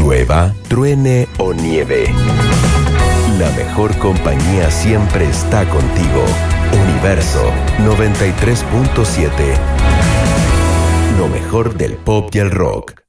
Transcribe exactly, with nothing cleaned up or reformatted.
Llueva, truene o nieve, la mejor compañía siempre está contigo. Universo noventa y tres punto siete. Lo mejor del pop y el rock.